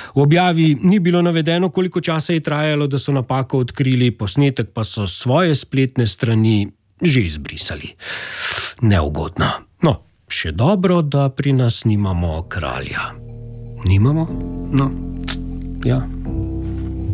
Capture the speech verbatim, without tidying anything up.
V objavi ni bilo navedeno, koliko časa je trajalo, da so napako odkrili, posnetek pa so svoje spletne strani že izbrisali. Neugodno. No, še dobro, da pri nas nimamo kralja. Nimamo? No, ja.